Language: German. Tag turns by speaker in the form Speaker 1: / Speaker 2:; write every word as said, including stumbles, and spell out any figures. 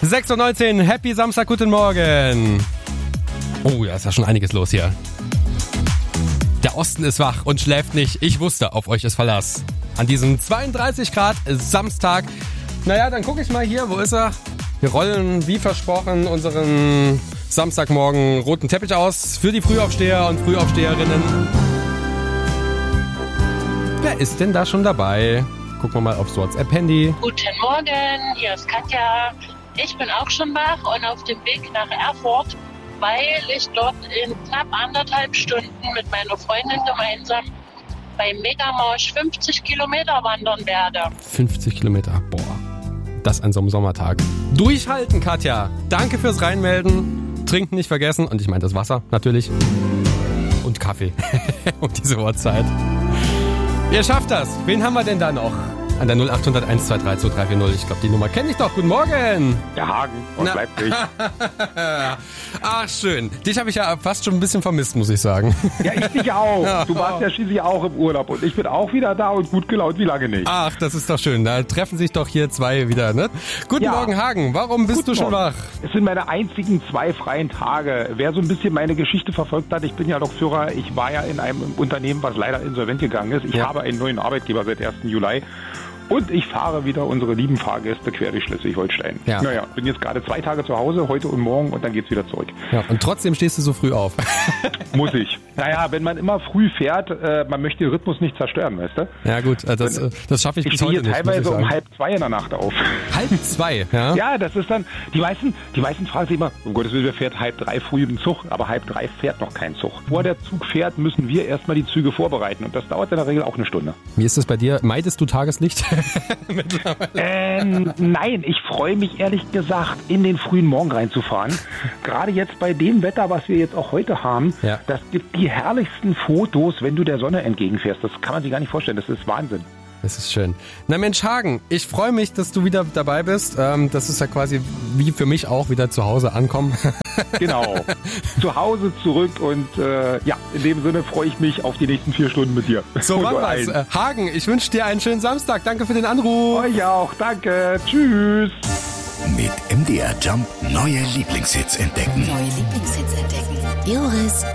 Speaker 1: sechs Uhr neunzehn, Happy Samstag, guten Morgen. Oh, da ist ja schon einiges los hier. Der Osten ist wach und schläft nicht. Ich wusste, auf euch ist Verlass. An diesem zweiunddreißig Grad Samstag. Naja, dann gucke ich mal hier, wo ist er? Wir rollen, wie versprochen, unseren Samstagmorgen roten Teppich aus für die Frühaufsteher und Frühaufsteherinnen. Wer ist denn da schon dabei? Gucken wir mal aufs WhatsApp-Handy.
Speaker 2: Guten Morgen, hier ist Katja. Ich bin auch schon wach und auf dem Weg nach Erfurt, weil ich dort in knapp anderthalb Stunden mit meiner Freundin gemeinsam beim Megamarsch fünfzig Kilometer wandern werde.
Speaker 1: fünfzig Kilometer, boah. Das an so einem Sommertag. Durchhalten, Katja. Danke fürs Reinmelden. Trinken nicht vergessen. Und ich meine das Wasser, natürlich. Und Kaffee. Um diese Uhrzeit. Ihr schafft das. Wen haben wir denn da noch? An der null achthundert eins zwei drei zwei drei vier null. Ich glaube, die Nummer kenne ich doch. Guten Morgen.
Speaker 3: Der Hagen aus Leipzig.
Speaker 1: Ach, schön. Dich habe ich ja fast schon ein bisschen vermisst, muss ich sagen.
Speaker 3: Ja, ich dich auch. Du warst ja schließlich auch im Urlaub. Und ich bin auch wieder da und gut gelaunt. Wie lange nicht?
Speaker 1: Ach, das ist doch schön. Da treffen sich doch hier zwei wieder, ne? Guten
Speaker 3: Ja.
Speaker 1: Morgen, Hagen. Warum bist
Speaker 3: Guten
Speaker 1: du schon
Speaker 3: Morgen.
Speaker 1: wach?
Speaker 3: Es sind meine einzigen zwei freien Tage. Wer so ein bisschen meine Geschichte verfolgt hat, ich bin ja Lokführer. Ich war ja in einem Unternehmen, was leider insolvent gegangen ist. Ich
Speaker 1: Ja.
Speaker 3: habe einen neuen Arbeitgeber seit ersten Juli. Und ich fahre wieder unsere lieben Fahrgäste quer durch Schleswig-Holstein.
Speaker 1: Ja.
Speaker 3: Naja, bin jetzt gerade zwei Tage zu Hause, heute und morgen, und dann geht's wieder zurück.
Speaker 1: Ja, und trotzdem stehst du so früh auf.
Speaker 3: Muss ich. Naja, wenn man immer früh fährt, äh, man möchte den Rhythmus nicht zerstören, weißt du?
Speaker 1: Ja gut, äh, das, äh, das schaffe ich
Speaker 3: Ich
Speaker 1: bis
Speaker 3: stehe
Speaker 1: heute
Speaker 3: hier
Speaker 1: nicht, muss ich
Speaker 3: teilweise um
Speaker 1: sagen.
Speaker 3: halb zwei in der Nacht auf.
Speaker 1: Halb zwei, ja?
Speaker 3: Ja, das ist dann, die meisten, die meisten fragen sich immer, um Gottes Willen, wer fährt halb drei früh im Zug, aber halb drei fährt noch kein Zug. Vor der Zug fährt, müssen wir erstmal die Züge vorbereiten, und das dauert in der Regel auch eine Stunde.
Speaker 1: Wie ist das bei dir? Meidest du Tageslicht?
Speaker 3: Ähm, nein, ich freue mich ehrlich gesagt, in den frühen Morgen reinzufahren. Gerade jetzt bei dem Wetter, was wir jetzt auch heute haben,
Speaker 1: Ja.
Speaker 3: das gibt die herrlichsten Fotos, wenn du der Sonne entgegenfährst. Das kann man sich gar nicht vorstellen, das ist Wahnsinn.
Speaker 1: Das ist schön. Na Mensch, Hagen, ich freue mich, dass du wieder dabei bist. Ähm, das ist ja quasi wie für mich auch wieder zu Hause ankommen.
Speaker 3: Genau. Zu Hause zurück, und äh, ja, in dem Sinne freue ich mich auf die nächsten vier Stunden mit dir.
Speaker 1: So
Speaker 3: Und
Speaker 1: machen
Speaker 3: allen.
Speaker 1: wir's. Äh, Hagen, ich wünsche dir einen schönen Samstag. Danke für den Anruf.
Speaker 3: Euch auch, danke, tschüss.
Speaker 4: Mit M D R Jump neue Lieblingshits entdecken.
Speaker 5: Neue Lieblingshits entdecken. Joris